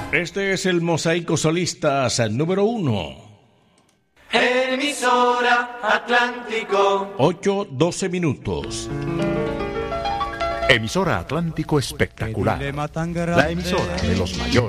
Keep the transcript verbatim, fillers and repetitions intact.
Este es el Mosaico Solistas número uno. Emisora Atlántico. ocho doce minutos. Emisora Atlántico Espectacular. La emisora de los mayores.